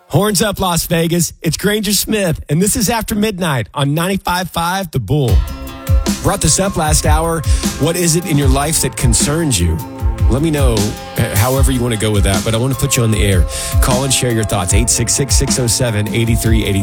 Horns up, Las Vegas. It's Granger Smith, and this is After Midnight on 95.5 The Bull. Brought this up last hour. What is it in your life that concerns you? Let me know however you want to go with that, but I want to put you on the air. Call and share your thoughts. 866-607-8380.